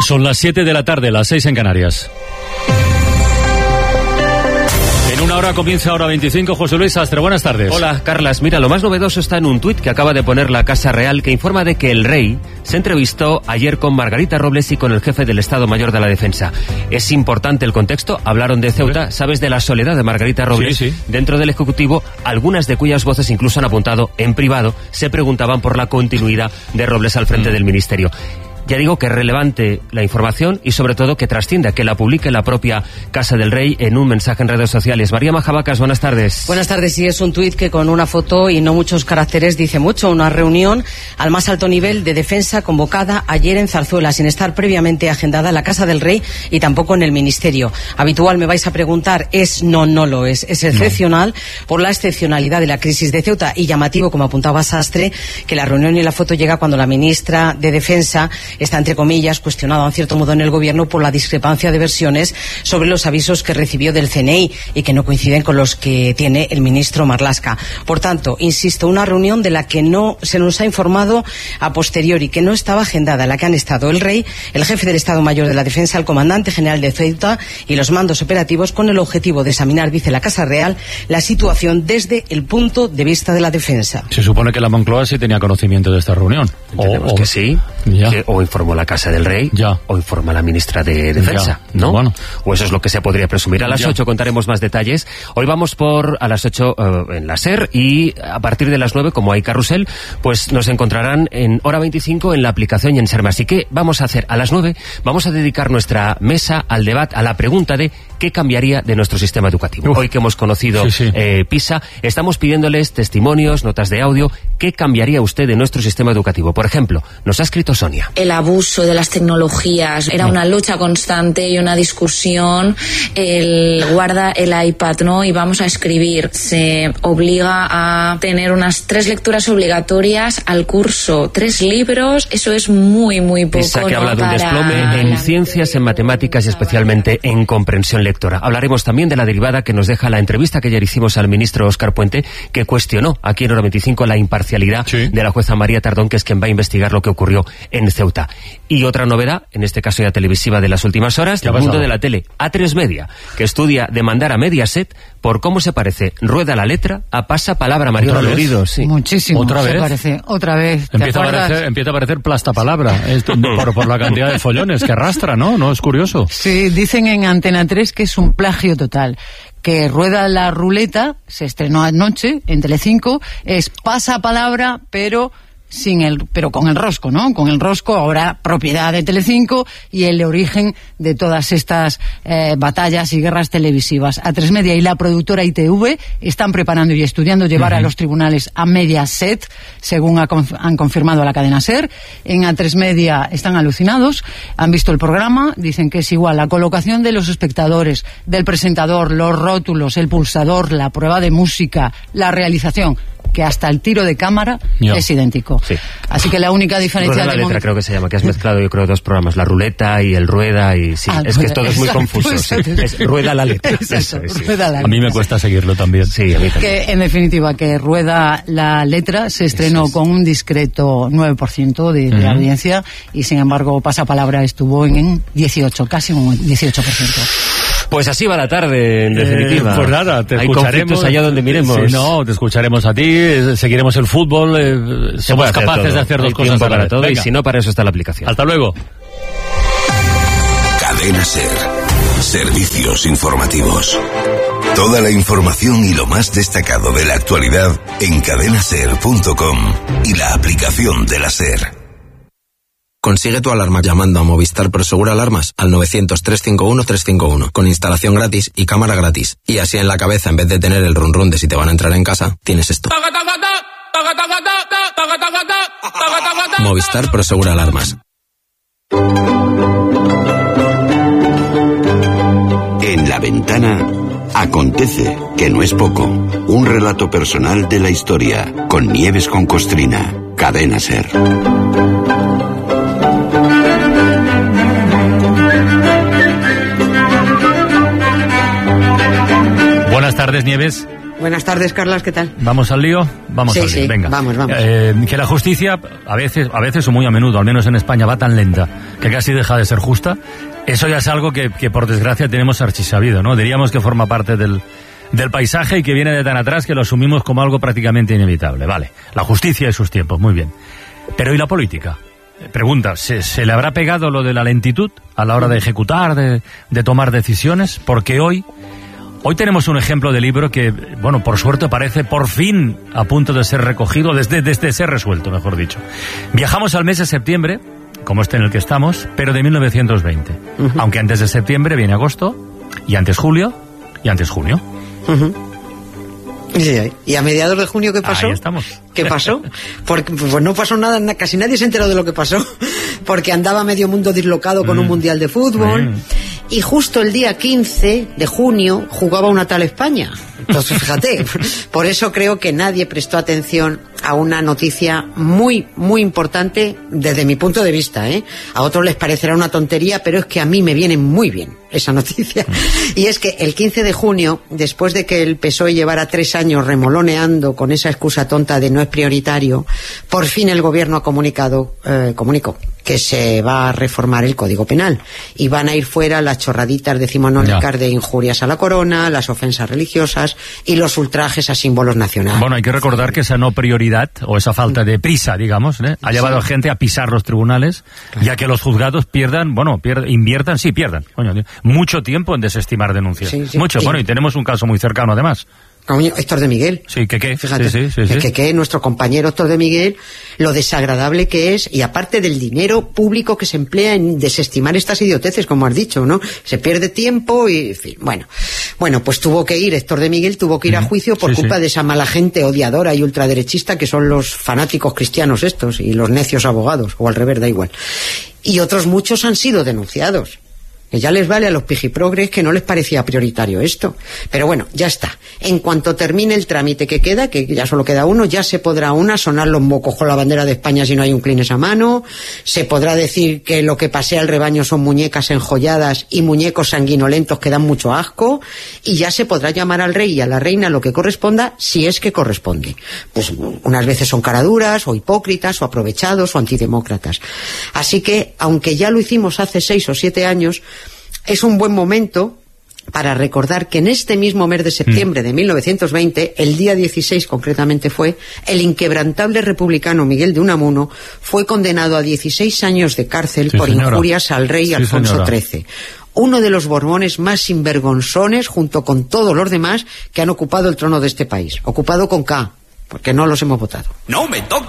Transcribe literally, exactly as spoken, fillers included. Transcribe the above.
Son las siete de la tarde, las seis en Canarias. En una hora comienza Hora veinticinco. José Luis Astre, buenas tardes. Hola, Carlas. Mira, lo más novedoso está en un tuit que acaba de poner la Casa Real, que informa de que el rey se entrevistó ayer con Margarita Robles y con el jefe del Estado Mayor de la Defensa. Es importante el contexto. Hablaron de Ceuta. ¿Sabes de la soledad de Margarita Robles? Sí, sí. Dentro del Ejecutivo, algunas de cuyas voces incluso han apuntado en privado, se preguntaban por la continuidad de Robles al frente mm. del Ministerio. Ya digo que es relevante la información y sobre todo que trascienda, que la publique la propia Casa del Rey en un mensaje en redes sociales. María Majabacas, buenas tardes. Buenas tardes, sí, es un tuit que con una foto y no muchos caracteres dice mucho. Una reunión al más alto nivel de defensa convocada ayer en Zarzuela, sin estar previamente agendada en la Casa del Rey y tampoco en el Ministerio. Habitual, me vais a preguntar, es no, no lo es. Es excepcional no. por la excepcionalidad de la crisis de Ceuta y llamativo, como apuntaba Sastre, que la reunión y la foto llega cuando la ministra de Defensa está, entre comillas, cuestionado en cierto modo en el gobierno por la discrepancia de versiones sobre los avisos que recibió del C N I y que no coinciden con los que tiene el ministro Marlaska. Por tanto, insisto, una reunión de la que no se nos ha informado a posteriori, que no estaba agendada, en la que han estado el rey, el jefe del Estado Mayor de la Defensa, el comandante general de Ceuta y los mandos operativos, con el objetivo de examinar, dice la Casa Real, la situación desde el punto de vista de la defensa. Se supone que la Moncloa sí tenía conocimiento de esta reunión. Entendemos o, o, que sí, que o informó la Casa del Rey ya. o informa la ministra de Defensa, ya. ¿no? Bueno. O eso es lo que se podría presumir. A las ya. ocho contaremos más detalles. Hoy vamos por a las ocho uh, en la SER y a partir de las nueve, como hay carrusel, pues nos encontrarán en Hora veinticinco en la aplicación y en SERMA. Así que vamos a hacer a las nueve, vamos a dedicar nuestra mesa al debate, a la pregunta de qué cambiaría de nuestro sistema educativo. Uf. Hoy que hemos conocido sí, sí. Eh, PISA, estamos pidiéndoles testimonios, notas de audio. ¿Qué cambiaría usted de nuestro sistema educativo? Por ejemplo, nos ha escrito Sonia. El abuso de las tecnologías, era una lucha constante y una discusión. El guarda el iPad, ¿no? Y vamos a escribir. Se obliga a tener unas tres lecturas obligatorias al curso, tres libros. Eso es muy, muy poco. Pisa que ¿no? habla de un desplome en ciencias, en matemáticas y especialmente en comprensión lectora. Hablaremos también de la derivada que nos deja la entrevista que ayer hicimos al ministro Óscar Puente, que cuestionó aquí en Hora veinticinco la imparcialidad sí. de la jueza María Tardón, que es quien va a investigar lo que ocurrió en Ceuta. Y otra novedad, en este caso ya televisiva de las últimas horas, del mundo de la tele, A tres Media, que estudia demandar a Mediaset por cómo se parece Rueda la letra a Pasa Palabra, María Dolorido. Sí. Muchísimo. ¿Otra se vez? Parece, otra vez. Empieza a, aparecer, empieza a aparecer plasta palabra esto, por, por la cantidad de follones que arrastra, ¿no? ¿No es curioso? Sí, dicen en Antena tres que es un plagio total. Que Rueda la ruleta, se estrenó anoche en Telecinco, es Pasa Palabra, pero sin el, pero con el rosco, ¿no? Con el rosco, ahora propiedad de Telecinco y el origen de todas estas eh, batallas y guerras televisivas. A tres Media y la productora I T V están preparando y estudiando llevar uh-huh. a los tribunales a Mediaset, según ha conf- han confirmado la cadena SER. En A tres Media están alucinados, han visto el programa, dicen que es igual la colocación de los espectadores, del presentador, los rótulos, el pulsador, la prueba de música, la realización, que hasta el tiro de cámara yo. es idéntico. Sí. Así que la única diferencia... Rueda la letra, creo que se llama, que has mezclado yo creo dos programas, la ruleta y el rueda y sí, ah, es rueda, que todo es muy exacto, confuso. Sí. Es rueda la letra. Exacto, eso es, sí. rueda la a mí me cuesta seguirlo también. Sí, a mí también. Que en definitiva, que Rueda la letra se estrenó es. con un discreto nueve por ciento de, de uh-huh. audiencia y sin embargo Pasapalabra estuvo en dieciocho, casi un dieciocho por ciento. Pues así va la tarde, en definitiva. Eh, pues nada, te Hay escucharemos allá donde miremos. Sí, no, te escucharemos a ti, seguiremos el fútbol, eh, somos capaces todo. de hacer dos Hay cosas para vez. todo. Venga. Y si no, para eso está la aplicación. Hasta luego. Cadena SER. Servicios informativos. Toda la información y lo más destacado de la actualidad en cadena ser punto com y la aplicación de la SER. Consigue tu alarma llamando a Movistar Prosegur Alarmas al novecientos, trescientos cincuenta y uno, trescientos cincuenta y uno con instalación gratis y cámara gratis. Y así en la cabeza, en vez de tener el run run de si te van a entrar en casa, tienes esto. Movistar Prosegur Alarmas. En La Ventana acontece, que no es poco, un relato personal de la historia con Nieves con Costrina, Cadena SER. Buenas tardes, Nieves. Buenas tardes, Carlas, ¿qué tal? ¿Vamos al lío? Vamos sí, al lío, sí, venga. Vamos, vamos. Eh, que la justicia, a veces, a veces o muy a menudo, al menos en España, va tan lenta que casi deja de ser justa. Eso ya es algo que, que por desgracia tenemos archisabido, ¿no? Diríamos que forma parte del, del paisaje y que viene de tan atrás que lo asumimos como algo prácticamente inevitable. Vale, la justicia y sus tiempos, muy bien. Pero ¿y la política? Pregunta, ¿se, ¿se le habrá pegado lo de la lentitud a la hora de ejecutar, de, de tomar decisiones? Porque hoy, hoy tenemos un ejemplo de libro que, bueno, por suerte parece por fin a punto de ser recogido, desde, desde ser resuelto, mejor dicho. Viajamos al mes de septiembre, como este en el que estamos, pero de mil novecientos veinte. Uh-huh. Aunque antes de septiembre viene agosto, y antes julio, y antes junio. Uh-huh. Sí, y a mediados de junio, ¿qué pasó? Ahí estamos. ¿Qué pasó? Porque pues no pasó nada, casi nadie se enteró de lo que pasó, porque andaba medio mundo dislocado con mm. un mundial de fútbol, mm. y justo el día quince de junio jugaba una tal España. Entonces, fíjate, por eso creo que nadie prestó atención a una noticia muy, muy importante desde mi punto de vista, ¿eh? A otros les parecerá una tontería, pero es que a mí me viene muy bien esa noticia. Y es que el quince de junio, después de que el P S O E llevara tres años remoloneando con esa excusa tonta de no es prioritario, por fin el gobierno ha comunicado, eh, comunicó que se va a reformar el Código Penal y van a ir fuera las chorraditas decimonónicas de injurias a la corona, las ofensas religiosas y los ultrajes a símbolos nacionales. Bueno, hay que recordar que esa no prioridad o esa falta de prisa, digamos, ¿eh? ha llevado a sí. gente a pisar los tribunales, claro. ya que los juzgados pierdan, bueno, pierdan, inviertan, sí, pierdan, coño, mucho tiempo en desestimar denuncias. Sí, sí. Mucho, y... bueno, y tenemos un caso muy cercano además. Héctor de Miguel. Sí, que qué. Fíjate, sí, sí, sí, que, sí. que nuestro compañero Héctor de Miguel, lo desagradable que es, y aparte del dinero público que se emplea en desestimar estas idioteces, como has dicho, ¿no? Se pierde tiempo y, en fin, bueno. Bueno, pues tuvo que ir, Héctor de Miguel tuvo que ir a juicio por sí, culpa sí. de esa mala gente odiadora y ultraderechista que son los fanáticos cristianos estos y los necios abogados, o al revés, da igual. Y otros muchos han sido denunciados. Que ya les vale a los pijiprogres que no les parecía prioritario esto. Pero bueno, ya está. En cuanto termine el trámite que queda, que ya solo queda uno, ya se podrá una sonar los mocos con la bandera de España si no hay un clines a mano, se podrá decir que lo que pasea al rebaño son muñecas enjolladas y muñecos sanguinolentos que dan mucho asco, y ya se podrá llamar al rey y a la reina lo que corresponda, si es que corresponde. Pues unas veces son caraduras, o hipócritas, o aprovechados, o antidemócratas. Así que, aunque ya lo hicimos hace seis o siete años, es un buen momento para recordar que en este mismo mes de septiembre de mil novecientos veinte, el día dieciséis concretamente fue, el inquebrantable republicano Miguel de Unamuno fue condenado a dieciséis años de cárcel sí, por señora. injurias al rey sí, Alfonso señora. trece. Uno de los Borbones más sinvergonzones, junto con todos los demás, que han ocupado el trono de este país. Ocupado con K, porque no los hemos votado. ¡No me toques!